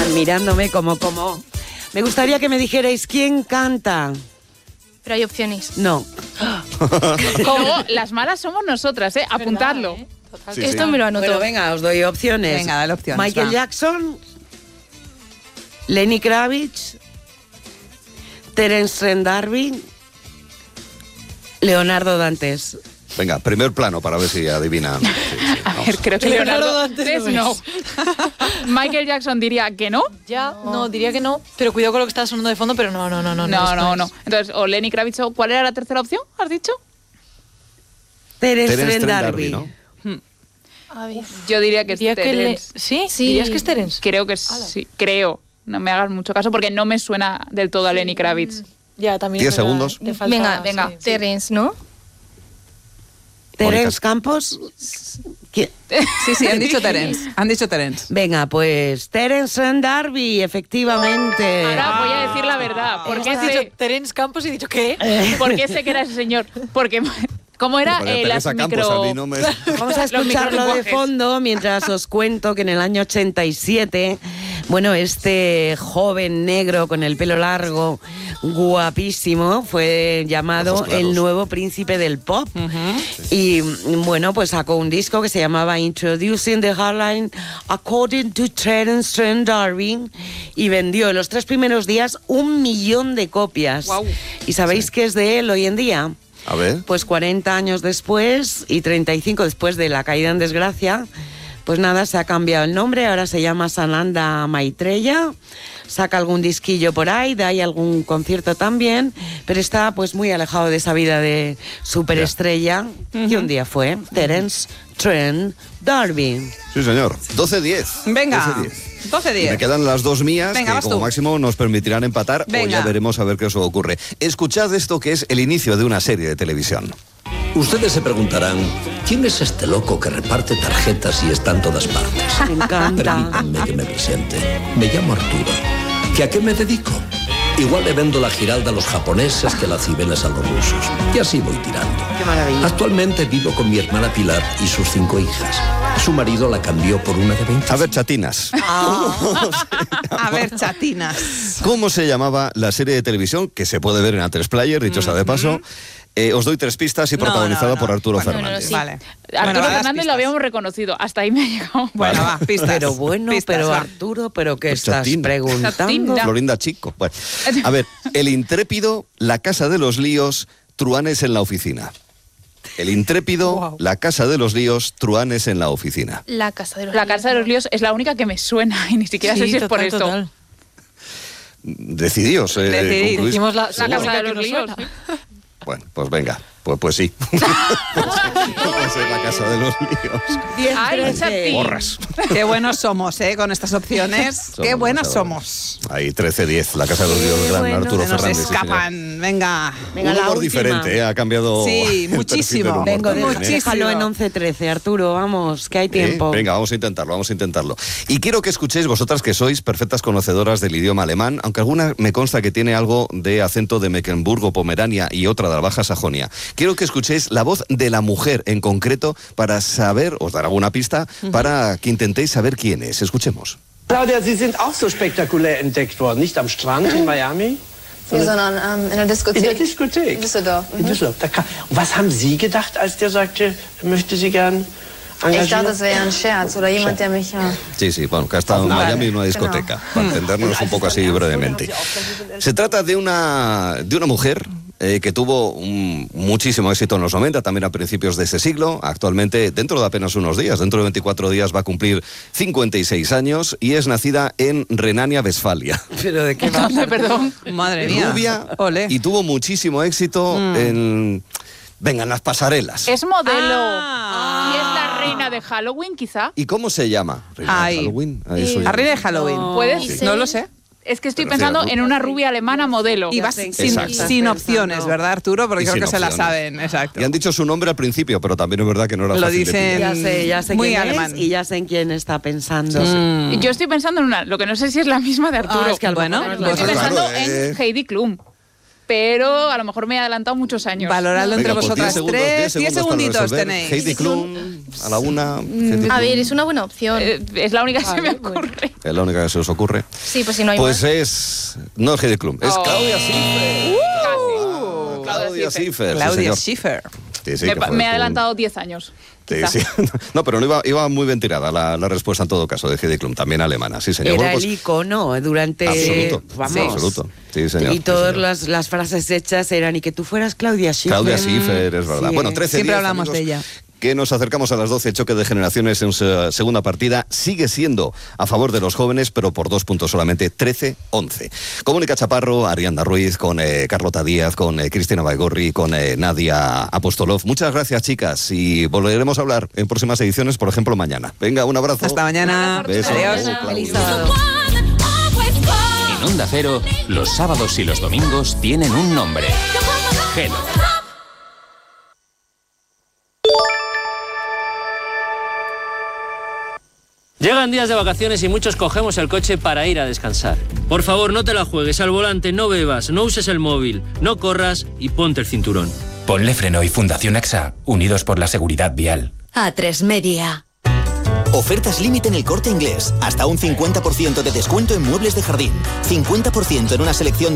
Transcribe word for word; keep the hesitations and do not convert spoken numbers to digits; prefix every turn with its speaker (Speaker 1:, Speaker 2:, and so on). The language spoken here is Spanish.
Speaker 1: mirándome como, como... Me gustaría que me dijerais quién canta.
Speaker 2: Pero hay opciones.
Speaker 1: No.
Speaker 3: Como las malas somos nosotras, ¿eh? Apuntadlo.
Speaker 2: ¿Verdad, eh?
Speaker 4: Sí,
Speaker 2: Esto
Speaker 4: sí.
Speaker 2: me lo anoto.
Speaker 1: Bueno, venga, os doy opciones.
Speaker 5: Venga, dale opciones,
Speaker 1: Michael
Speaker 5: va.
Speaker 1: Jackson, Lenny Kravitz, Terence Trent D'Arby, Leonardo Dantes.
Speaker 4: Venga, primer plano para ver si adivinan. Sí, sí,
Speaker 3: A
Speaker 4: no.
Speaker 3: ver, creo que
Speaker 5: Leonardo
Speaker 3: Leonardo
Speaker 5: Dantes
Speaker 3: Dantes
Speaker 5: no
Speaker 3: no.
Speaker 5: es.
Speaker 3: Michael Jackson diría que no.
Speaker 5: Ya, no, diría que no. Pero cuidado con lo que está sonando de fondo, pero no, no, no, no.
Speaker 3: No, no, no.
Speaker 5: es.
Speaker 3: Entonces, o Lenny Kravitz, o ¿cuál era la tercera opción? ¿Has dicho?
Speaker 1: Terence
Speaker 4: Terence
Speaker 1: Trent
Speaker 4: Trent
Speaker 1: D'Arby.
Speaker 4: D'Arby, ¿no?
Speaker 2: A ver.
Speaker 3: Yo diría que es
Speaker 5: Diría que le...
Speaker 3: Terence.
Speaker 5: ¿Sí?
Speaker 2: Sí.
Speaker 5: ¿Dirías que es Terence?
Speaker 3: Creo que sí. Creo. No me hagas mucho caso porque no me suena del todo a Lenny Kravitz.
Speaker 5: Ya, también.
Speaker 4: Diez
Speaker 5: es verdad,
Speaker 4: segundos.
Speaker 5: le falta-
Speaker 2: Venga,
Speaker 3: venga.
Speaker 5: sí.
Speaker 2: Terence, ¿no?
Speaker 1: Terence Campos. ¿Quién?
Speaker 5: Sí, sí, han dicho Terence. Han dicho Terence.
Speaker 1: Venga, pues Terence Trent D'Arby, efectivamente.
Speaker 3: Ahora voy a decir la verdad. ¿Por qué
Speaker 5: Has dicho
Speaker 3: sé,
Speaker 5: Terence Campos y he dicho ¿qué?
Speaker 3: por qué sé que era ese señor? Porque, ¿cómo era?
Speaker 4: Porque
Speaker 3: Eh, las
Speaker 4: Teresa Campos,
Speaker 3: micro...
Speaker 4: a mí no me...
Speaker 1: Vamos a
Speaker 3: Los
Speaker 1: escucharlo de
Speaker 3: microlenguajes.
Speaker 1: fondo mientras os cuento que en el año ochenta y siete, bueno, este joven negro con el pelo largo, guapísimo, fue llamado
Speaker 4: Ojos claros.
Speaker 1: el nuevo príncipe del pop. Y bueno, pues sacó un disco que se llamaba Introducing the Hardline According to Terence Trent D'Arby y vendió en los tres primeros días un millón de copias.
Speaker 3: Guau.
Speaker 1: ¿Y sabéis qué es de él hoy en día?
Speaker 4: A ver.
Speaker 1: Pues cuarenta años después y treinta y cinco después de la caída en desgracia, pues nada, se ha cambiado el nombre, ahora se llama Sananda Maitreya, saca algún disquillo por ahí, da ahí algún concierto también, pero está pues muy alejado de esa vida de superestrella que un día fue Terence Trent D'Arby.
Speaker 4: Sí, señor. doce diez.
Speaker 5: Venga,
Speaker 4: doce diez.
Speaker 5: doce
Speaker 4: Y me
Speaker 5: diez.
Speaker 4: quedan las dos mías,
Speaker 5: Venga,
Speaker 4: que
Speaker 5: vas
Speaker 4: como
Speaker 5: tú.
Speaker 4: máximo nos permitirán empatar, o
Speaker 5: Venga.
Speaker 4: ya veremos a ver qué eso ocurre. Escuchad esto que es el inicio de una serie de televisión.
Speaker 6: Ustedes se preguntarán, ¿quién es este loco que reparte tarjetas y está en todas partes?
Speaker 1: Me encanta.
Speaker 6: Permítanme que me presente. Me llamo Arturo. ¿Que a qué me dedico? Igual le vendo la giralda a los japoneses que las cibeles a los rusos. Y así voy tirando.
Speaker 1: Qué maravilla.
Speaker 6: Actualmente vivo con mi hermana Pilar y sus cinco hijas. Su marido la cambió por una de veinte.
Speaker 4: A ver, chatinas.
Speaker 5: A ver, chatinas.
Speaker 4: ¿Cómo se llamaba la serie de televisión que se puede ver en A tres Player, dicho sea de paso? Eh, os doy tres pistas y
Speaker 5: No,
Speaker 4: protagonizada
Speaker 5: no, no.
Speaker 4: por Arturo
Speaker 5: Bueno,
Speaker 4: Fernández.
Speaker 2: sí.
Speaker 5: Vale.
Speaker 3: Arturo
Speaker 5: Bueno, va, das
Speaker 3: Fernández lo
Speaker 5: pistas.
Speaker 3: habíamos reconocido. Hasta ahí me ha llegado.
Speaker 5: Bueno, va, pistas.
Speaker 1: Pero bueno,
Speaker 5: Pistas,
Speaker 1: pero
Speaker 5: va.
Speaker 1: Arturo, ¿pero qué
Speaker 4: Pues
Speaker 1: estás
Speaker 4: chatina.
Speaker 1: preguntando?
Speaker 3: Chatina.
Speaker 4: Florinda Chico. Bueno, a ver, El Intrépido, La Casa de los Líos, Truanes en la Oficina. El Intrépido,
Speaker 5: Wow.
Speaker 4: La Casa de los Líos, Truanes en la Oficina.
Speaker 2: La casa de los
Speaker 3: La Casa de los Líos es la única que me suena y ni siquiera sé
Speaker 5: Sí,
Speaker 3: si es por
Speaker 5: total,
Speaker 3: esto.
Speaker 5: total.
Speaker 4: Decidíos. Eh,
Speaker 5: Decidid,
Speaker 4: concluís.
Speaker 5: decimos la,
Speaker 3: La
Speaker 5: la
Speaker 3: Casa
Speaker 5: única
Speaker 3: de
Speaker 5: que
Speaker 3: los
Speaker 5: nos
Speaker 3: Líos.
Speaker 5: suena.
Speaker 4: Bueno, pues venga. Pues, pues sí. Pues es La Casa de los Líos.
Speaker 1: diez,
Speaker 3: Ay,
Speaker 1: trece.
Speaker 3: Chatín.
Speaker 4: Porras.
Speaker 5: Qué buenos somos, ¿eh? Con estas opciones. Qué
Speaker 4: Somos
Speaker 5: buenas
Speaker 4: demasiado.
Speaker 5: somos.
Speaker 4: Ahí, trece diez, La Casa de los Líos, del gran
Speaker 1: bueno.
Speaker 4: Arturo
Speaker 5: Se nos
Speaker 4: Fernández. sí, señor.
Speaker 5: escapan. Venga.
Speaker 1: Venga,
Speaker 4: Un
Speaker 1: la
Speaker 4: humor
Speaker 1: última.
Speaker 4: diferente, ¿eh? Ha cambiado.
Speaker 5: Sí,
Speaker 4: el perfil del
Speaker 5: muchísimo.
Speaker 4: humor
Speaker 1: Vengo,
Speaker 4: también,
Speaker 1: de,
Speaker 4: ¿eh?
Speaker 1: déjalo en once trece, Arturo, vamos, que hay
Speaker 4: ¿Eh?
Speaker 1: tiempo.
Speaker 4: Venga, vamos a intentarlo, vamos a intentarlo. Y quiero que escuchéis, vosotras que sois perfectas conocedoras del idioma alemán, aunque alguna me consta que tiene algo de acento de Mecklenburgo, Pomerania y otra de la Baja Sajonia. Quiero que escuchéis la voz de la mujer en concreto para saber, os dar alguna pista, para que intentéis saber quién es. Escuchemos.
Speaker 7: Claudia, Sie sind auch so spektakulär entdeckt worden, nicht am Strand in Miami,
Speaker 8: Nee, sondern ähm, in der Diskothek.
Speaker 7: in der Diskothek.
Speaker 8: In Düsseldorf.
Speaker 7: In Düsseldorf. Da kam, und was haben Sie gedacht, als der sagte, er möchte Sie gern engagieren?
Speaker 8: Ich dachte, es wäre ein Scherz oder jemand, der mich... Ja.
Speaker 4: Sí, sí, bueno, que ha estado en Miami en una discoteca, para entendernos un poco así brevemente. Se trata de una, de una mujer eh, que tuvo un, muchísimo éxito en los noventa, también a principios de ese siglo. Actualmente, dentro de apenas unos días, dentro de veinticuatro días, va a cumplir cincuenta y seis años y es nacida en Renania-Westfalia.
Speaker 1: ¿Pero de qué va?
Speaker 3: Perdón.
Speaker 5: Madre mía.
Speaker 4: Rubia
Speaker 5: Ole.
Speaker 4: y tuvo muchísimo éxito en... Venga, en las pasarelas.
Speaker 3: Es modelo.
Speaker 5: Ah.
Speaker 3: Y es la reina de Halloween, quizá.
Speaker 4: ¿Y cómo se llama? ¿Reina de
Speaker 5: Ay.
Speaker 4: Halloween? A eso ya-
Speaker 5: La reina de Halloween.
Speaker 3: ¿Puedes?
Speaker 5: No lo sé.
Speaker 3: Es que estoy
Speaker 4: Pero
Speaker 3: pensando
Speaker 4: sí,
Speaker 3: en una rubia alemana modelo.
Speaker 5: Y vas
Speaker 1: sé
Speaker 5: sin,
Speaker 1: qué
Speaker 4: estás
Speaker 5: sin
Speaker 1: pensando.
Speaker 5: opciones, ¿verdad, Arturo? Porque
Speaker 4: Y
Speaker 5: creo
Speaker 4: sin
Speaker 5: que se la
Speaker 4: opciones.
Speaker 5: saben, exacto.
Speaker 4: Y han dicho su nombre al principio, pero también es verdad que no era
Speaker 5: Lo
Speaker 4: fácil de
Speaker 5: dicen-
Speaker 4: pillar.
Speaker 1: Ya sé, ya sé
Speaker 5: Muy
Speaker 1: quién
Speaker 5: alemán.
Speaker 1: es y ya sé en quién está pensando.
Speaker 5: Mm.
Speaker 3: Yo estoy pensando en una, lo que no sé si es la misma de Arturo.
Speaker 1: Ah, es que a lo
Speaker 5: Bueno,
Speaker 1: mejor es
Speaker 3: Yo
Speaker 1: la
Speaker 3: estoy
Speaker 4: Pues
Speaker 1: misma.
Speaker 4: claro,
Speaker 3: pensando
Speaker 4: eh.
Speaker 3: en Heidi Klum. pero a lo mejor me he adelantado muchos años.
Speaker 9: Valoradlo entre
Speaker 4: Venga, pues
Speaker 9: vosotras
Speaker 4: diez segundos,
Speaker 9: tres.
Speaker 4: diez
Speaker 9: diez
Speaker 4: segundos para
Speaker 9: segunditos
Speaker 4: resolver.
Speaker 9: tenéis.
Speaker 4: Heidi Klum, a la una. Heidi
Speaker 2: A ver,
Speaker 4: Klum.
Speaker 2: es una buena opción.
Speaker 3: Eh, es la única que se me
Speaker 2: Vale, bueno.
Speaker 3: ocurre.
Speaker 4: Es la única que se os ocurre.
Speaker 2: Sí, pues si no hay
Speaker 4: Pues
Speaker 2: más.
Speaker 4: es... No es Heidi Klum, es
Speaker 3: Oh.
Speaker 4: Claudia Schiffer.
Speaker 3: Uh,
Speaker 4: Claudia Schiffer, sí,
Speaker 9: Claudia
Speaker 4: señor.
Speaker 9: Schiffer.
Speaker 4: Sí, sí,
Speaker 3: me,
Speaker 4: que
Speaker 3: pa-
Speaker 4: fue
Speaker 3: me he
Speaker 4: un-
Speaker 3: adelantado diez años.
Speaker 4: Sí,
Speaker 3: quizá.
Speaker 4: sí. No, pero no iba, iba muy bien tirada la, la respuesta en todo caso de Heidi Klum, también alemana, sí señor.
Speaker 1: Era
Speaker 4: Bueno, pues,
Speaker 1: el icono durante...
Speaker 4: absoluto,
Speaker 1: Vamos.
Speaker 4: absoluto. Sí, señor.
Speaker 1: Y todas
Speaker 4: sí, señor.
Speaker 1: las, las frases hechas eran y que tú fueras Claudia Schiffer.
Speaker 4: Claudia Schiffer, es verdad.
Speaker 1: Sí,
Speaker 4: Bueno,
Speaker 1: eh.
Speaker 4: trece
Speaker 9: Siempre
Speaker 4: diez,
Speaker 9: hablamos
Speaker 4: amigos,
Speaker 9: de ella.
Speaker 4: Que nos acercamos a las doce, choque de generaciones en su segunda partida. Sigue siendo a favor de los jóvenes, pero por dos puntos solamente, trece once. Con Mónica Chaparro, Arianda Ruiz, con eh, Carlota Díaz, con eh, Cristina Baigorri, con eh, Nadia Apostolov. Muchas gracias, chicas, y volveremos a hablar en próximas ediciones, por ejemplo, mañana. Venga, un abrazo.
Speaker 9: Hasta mañana.
Speaker 4: Besos.
Speaker 9: Adiós.
Speaker 4: Oh,
Speaker 2: Feliz
Speaker 4: Claudia.
Speaker 2: sábado.
Speaker 10: En Onda Cero, los sábados y los domingos tienen un nombre. Gelo.
Speaker 11: Llegan días de vacaciones y muchos cogemos el coche para ir a descansar. Por favor, no te la juegues al volante, no bebas, no uses el móvil, no corras y ponte el cinturón.
Speaker 10: Ponle Freno y Fundación AXA, unidos por la seguridad vial.
Speaker 12: A tres Media.
Speaker 13: Ofertas límite en El Corte Inglés. Hasta un cincuenta por ciento de descuento en muebles de jardín. cincuenta por ciento en una selección de